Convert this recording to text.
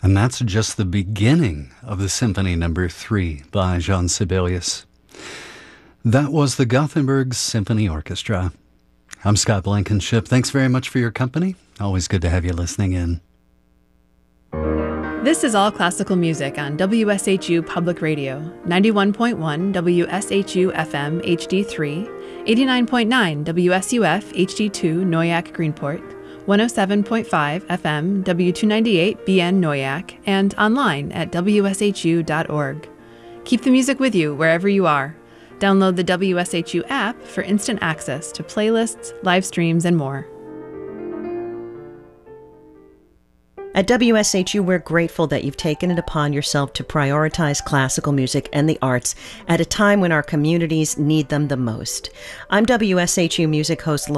And that's just the beginning of the Symphony No. 3 by Jean Sibelius. That was the Gothenburg Symphony Orchestra. I'm Scott Blankenship. Thanks very much for your company. Always good to have you listening in. This is All Classical Music on WSHU Public Radio, 91.1 WSHU FM HD3, 89.9 WSUF HD2 Noyak Greenport, 107.5 FM W298 BN Noyak, and online at wshu.org. Keep the music with you wherever you are. Download the WSHU app for instant access to playlists, live streams, and more. At WSHU, we're grateful that you've taken it upon yourself to prioritize classical music and the arts at a time when our communities need them the most. I'm WSHU music host